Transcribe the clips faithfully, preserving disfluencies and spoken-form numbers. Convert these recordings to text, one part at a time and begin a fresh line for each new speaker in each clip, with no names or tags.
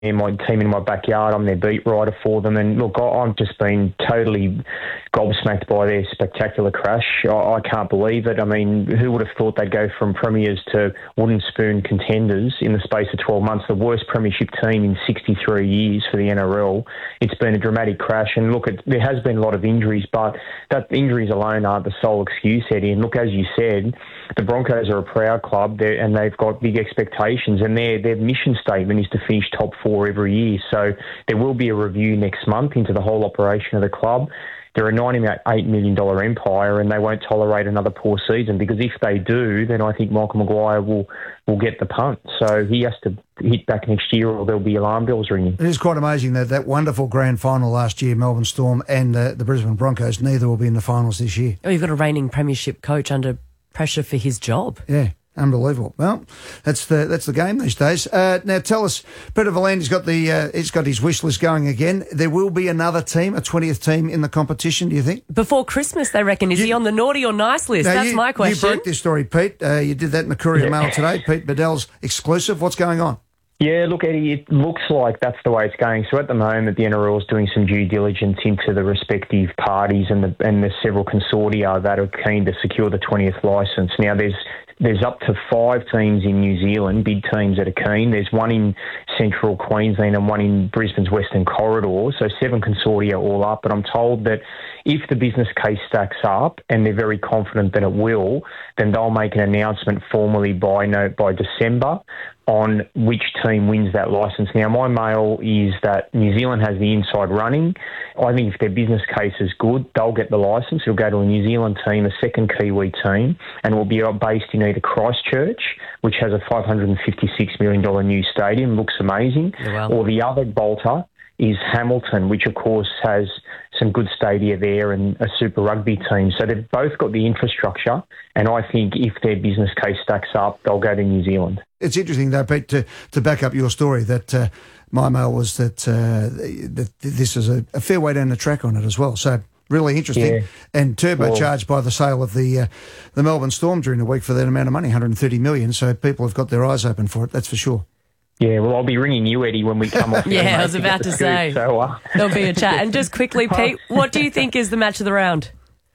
my team in my backyard. I'm their beat writer for them. And look, I've just been totally gobsmacked by their spectacular crash. I, I can't believe it. I mean, who would have thought they'd go from premiers to wooden spoon contenders in the space of twelve months? The worst premiership team in sixty-three years for the N R L. It's been a dramatic crash. And look, it, there has been a lot of injuries, but that injuries alone aren't the sole excuse, Eddie. And look, as you said, the Broncos are a proud club and they've got big expectations, and their their mission statement is to finish top four every year. So there will be a review next month into the whole operation of the club. They're a ninety-eight million dollars empire, and they won't tolerate another poor season, because if they do, then I think Michael Maguire will, will get the punt. So he has to hit back next year or there'll be alarm bells ringing.
It is quite amazing that that wonderful grand final last year, Melbourne Storm and uh, the Brisbane Broncos, neither will be in the finals this year.
Oh, you've got a reigning premiership coach under pressure for his job.
Yeah. Unbelievable. Well, that's the that's the game these days. Uh, now, tell us, Peter V'land's got the uh, he's got his wish list going again. There will be another team, a twentieth team in the competition. Do you think
before Christmas? They reckon is you, he on the naughty or nice list? That's
you,
my question.
You broke this story, Pete. Uh, you did that in the Courier Mail today. Pete Bedell's exclusive. What's going on?
Yeah, look, Eddie, it looks like that's the way it's going. So at the moment, the N R L is doing some due diligence into the respective parties and the and the several consortia that are keen to secure the twentieth licence. Now, there's There's up to five teams in New Zealand, big teams that are keen. There's one in central Queensland and one in Brisbane's Western Corridor, so seven consortia all up. But I'm told that if the business case stacks up, and they're very confident that it will, then they'll make an announcement formally by no, by December on which team wins that licence. Now, my mail is that New Zealand has the inside running. I think if their business case is good, they'll get the licence. It'll go to a New Zealand team, a second Kiwi team, and will be based in either Christchurch, which has a five hundred fifty-six million dollars new stadium, looks amazing,
oh, wow.
or the other bolter is Hamilton, which of course has some good stadia there and a Super Rugby team. So they've both got the infrastructure, and I think if their business case stacks up, they'll go to New Zealand.
It's interesting, though, Pete, to, to back up your story, that uh, my mail was that, uh, that this is a, a fair way down the track on it as well. So really interesting,
yeah.
and turbocharged well, by the sale of the uh, the Melbourne Storm during the week for that amount of money, one hundred thirty million dollars. So people have got their eyes open for it, that's for sure.
Yeah, well, I'll be ringing you, Eddie, when we come off.
yeah, I was about to say.
So, uh,
There'll be a chat. And just quickly, Pete, what do you think is the match of the round?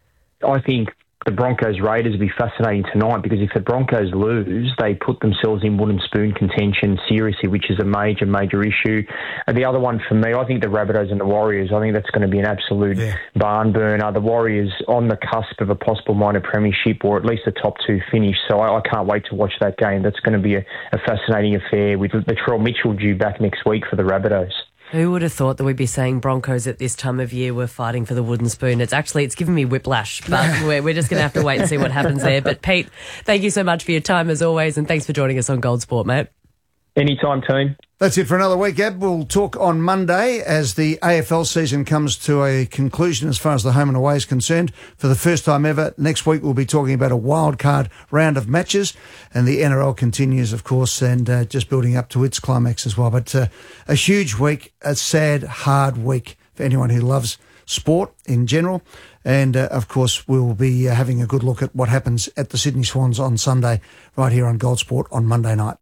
I think the Broncos-Raiders will be fascinating tonight, because if the Broncos lose, they put themselves in wooden spoon contention seriously, which is a major, major issue. And the other one for me, I think the Rabbitohs and the Warriors, I think that's going to be an absolute yeah. barn burner. The Warriors on the cusp of a possible minor premiership, or at least a top two finish. So I, I can't wait to watch that game. That's going to be a, a fascinating affair, with Latrell Mitchell due back next week for the Rabbitohs.
Who would have thought that we'd be saying Broncos at this time of year were fighting for the wooden spoon? It's actually, it's given me whiplash, but we're, we're just going to have to wait and see what happens there. But Pete, thank you so much for your time as always, and thanks for joining us on Gold Sport, mate.
Anytime, team.
That's it for another week, Ab. We'll talk on Monday as the A F L season comes to a conclusion as far as the home and away is concerned. For the first time ever, next week we'll be talking about a wild card round of matches, and the N R L continues, of course, and uh, just building up to its climax as well. But uh, a huge week, a sad, hard week for anyone who loves sport in general. And, uh, of course, we'll be uh, having a good look at what happens at the Sydney Swans on Sunday, right here on Gold Sport on Monday night.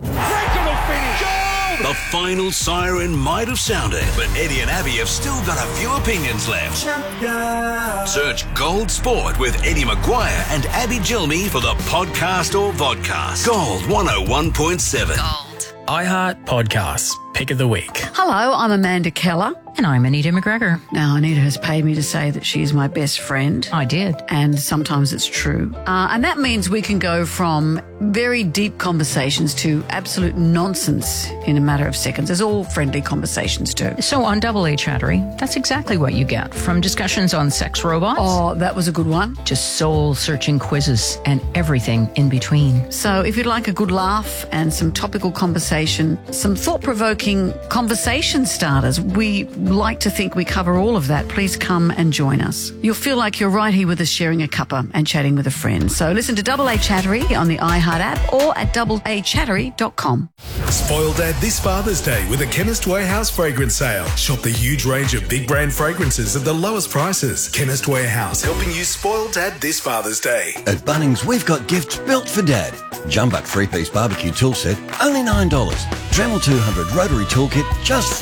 The final siren might have sounded, but Eddie and Abby have still got a few opinions left. Search Gold Sport with Eddie Maguire and Abby Gilmy for the podcast or vodcast. Gold one oh one point seven.
Gold.
iHeart Podcasts, Pick of the Week.
Hello, I'm Amanda Keller.
And I'm Anita McGregor.
Now, Anita has paid me to say that she's my best friend.
I did.
And sometimes it's true. Uh, and that means we can go from very deep conversations to absolute nonsense in a matter of seconds, as all friendly conversations do.
So on Double A Chattery, that's exactly what you get. From discussions on sex robots.
Oh, that was a good one.
To soul-searching quizzes and everything in between.
So if you'd like a good laugh and some topical conversation, some thought-provoking conversation starters, we like to think we cover all of that. Please come and join us. You'll feel like you're right here with us, sharing a cuppa and chatting with a friend. So listen to Double A Chattery on the iHeart app or at double a chattery dot com.
Spoil Dad this Father's Day with a Chemist Warehouse fragrance sale. Shop the huge range of big brand fragrances at the lowest prices. Chemist Warehouse, helping you spoil Dad this Father's Day.
At Bunnings, we've got gifts built for Dad. Jumbuck three-piece barbecue tool set, only nine dollars. Dremel two hundred rotary embroidery toolkit just